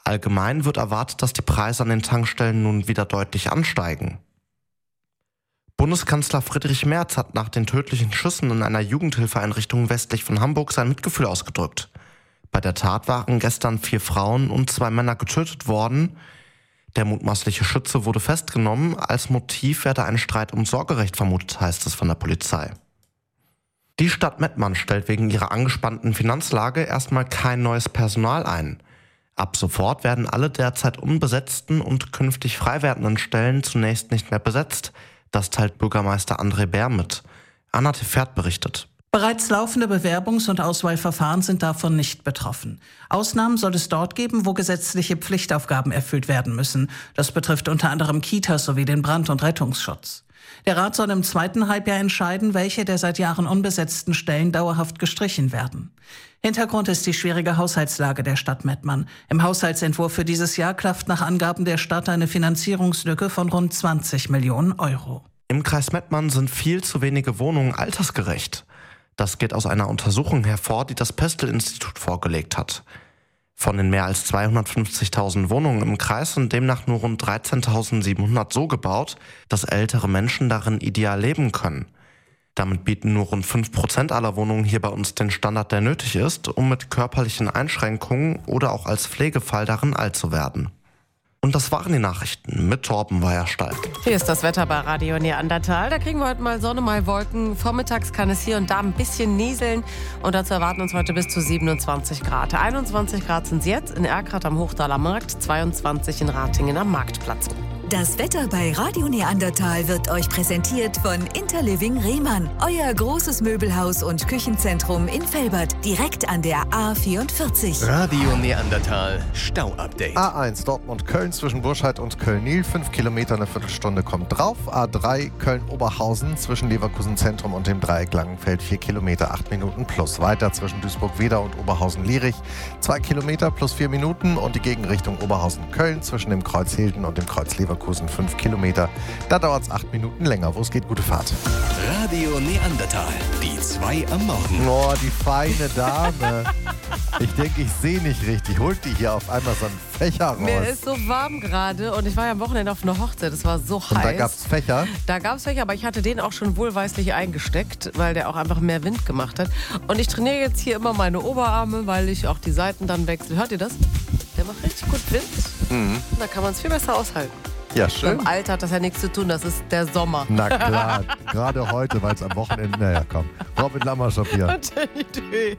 Allgemein wird erwartet, dass die Preise an den Tankstellen nun wieder deutlich ansteigen. Bundeskanzler Friedrich Merz hat nach den tödlichen Schüssen in einer Jugendhilfeeinrichtung westlich von Hamburg sein Mitgefühl ausgedrückt. Bei der Tat waren gestern 4 Frauen und 2 Männer getötet worden. Der mutmaßliche Schütze wurde festgenommen. Als Motiv werde ein Streit um Sorgerecht vermutet, heißt es von der Polizei. Die Stadt Mettmann stellt wegen ihrer angespannten Finanzlage erstmal kein neues Personal ein. Ab sofort werden alle derzeit unbesetzten und künftig frei werdenden Stellen zunächst nicht mehr besetzt. Das teilt Bürgermeister André Bär mit. Anna Tefert berichtet. Bereits laufende Bewerbungs- und Auswahlverfahren sind davon nicht betroffen. Ausnahmen soll es dort geben, wo gesetzliche Pflichtaufgaben erfüllt werden müssen. Das betrifft unter anderem Kitas sowie den Brand- und Rettungsschutz. Der Rat soll im zweiten Halbjahr entscheiden, welche der seit Jahren unbesetzten Stellen dauerhaft gestrichen werden. Hintergrund ist die schwierige Haushaltslage der Stadt Mettmann. Im Haushaltsentwurf für dieses Jahr klafft nach Angaben der Stadt eine Finanzierungslücke von rund 20 Millionen Euro. Im Kreis Mettmann sind viel zu wenige Wohnungen altersgerecht. Das geht aus einer Untersuchung hervor, die das Pestel-Institut vorgelegt hat. Von den mehr als 250.000 Wohnungen im Kreis sind demnach nur rund 13.700 so gebaut, dass ältere Menschen darin ideal leben können. Damit bieten nur rund 5% aller Wohnungen hier bei uns den Standard, der nötig ist, um mit körperlichen Einschränkungen oder auch als Pflegefall darin alt zu werden. Und das waren die Nachrichten mit Torben Weierstein. Hier ist das Wetter bei Radio Neandertal. Da kriegen wir heute mal Sonne, mal Wolken. Vormittags kann es hier und da ein bisschen nieseln. Und dazu erwarten uns heute bis zu 27 Grad. 21 Grad sind es jetzt in Erkrath am Hochdaler Markt, 22 in Ratingen am Marktplatz. Das Wetter bei Radio Neandertal wird euch präsentiert von Interliving Rehmann. Euer großes Möbelhaus und Küchenzentrum in Velbert, direkt an der A44. Radio Neandertal Stau-Update. A1 Dortmund-Köln zwischen Burscheid und Köln-Niel, 5 Kilometer, eine Viertelstunde kommt drauf. A3 Köln-Oberhausen zwischen Leverkusen-Zentrum und dem Dreieck Langenfeld, 4 Kilometer, 8 Minuten plus. Weiter zwischen Duisburg-Wedau und Oberhausen-Lierich, 2 Kilometer plus 4 Minuten. Und die Gegenrichtung Oberhausen-Köln zwischen dem Kreuz Hilden und dem Kreuz Leverkusen, 5 Kilometer. Da dauert es 8 Minuten länger. Wo es geht, gute Fahrt. Radio Neandertal, die 2 am Morgen. Oh, die feine Dame. Ich denke, ich sehe nicht richtig. Holt die hier auf einmal so einen Fächer raus. Mir ist so warm gerade und ich war ja am Wochenende auf einer Hochzeit. Es war so heiß. Und da gab es Fächer? Da gab es Fächer, aber ich hatte den auch schon wohlweislich eingesteckt, weil der auch einfach mehr Wind gemacht hat. Und ich trainiere jetzt hier immer meine Oberarme, weil ich auch die Seiten dann wechsle. Hört ihr das? Der macht richtig gut Wind. Mhm. Da kann man es viel besser aushalten. Ja, schön. Beim Alter hat das ja nichts zu tun, das ist der Sommer. Na klar, gerade heute, weil es am Wochenende, naja komm, Robin Lammerschopp hier.